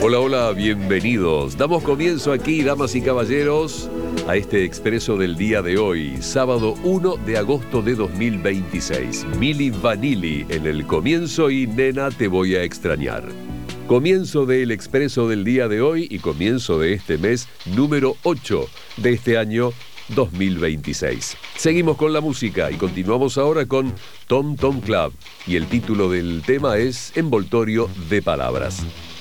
Hola, hola, bienvenidos. Damos comienzo aquí, damas y caballeros, a este expreso del día de hoy, sábado 1 de agosto de 2026. Milli Vanilli en el comienzo y Nena, te voy a extrañar. Comienzo del expreso del día de hoy y comienzo de este mes número 8 de este año 2026. Seguimos con la música y continuamos ahora con Tom Tom Club y el título del tema es Envoltorio de Palabras.